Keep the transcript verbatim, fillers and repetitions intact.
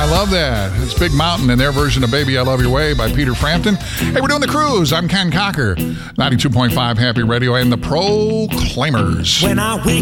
love that. It's Big Mountain and their version of Baby I Love Your Way by Peter Frampton. Hey, we're doing The Cruise. I'm Ken Cocker. ninety-two point five Happy Radio and the Proclaimers. When I wake